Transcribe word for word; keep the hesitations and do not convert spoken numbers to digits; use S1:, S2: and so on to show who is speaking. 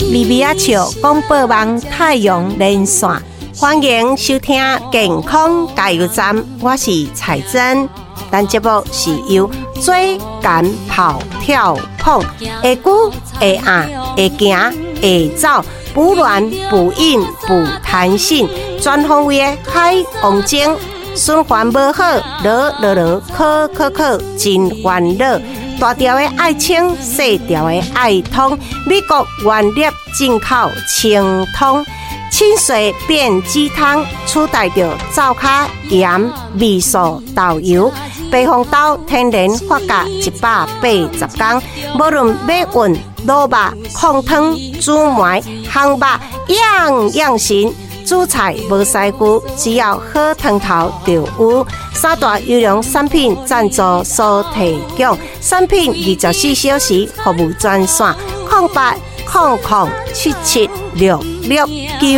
S1: 利比亚笑广播网太阳连线，欢迎收听健康加油站，我是彩珍。咱节目是由追赶跑跳碰，会久会硬会行会走，不软不硬不弹性，全方位的海王精，循环无好，落落落，考考考，真烦恼。大条的爱清，细条的爱通，美国原粒进口清通。清水变鸡汤，取代着灶卡盐、味素、豆油。白红豆天然发酵一百八十天，无论买运、卤肉、控汤、煮糜、烘肉，样样行。煮菜无师傅，只要好汤头就有。三大优良产品赞助所提供，产品二十四小时服务专线：零八零零七七六六九。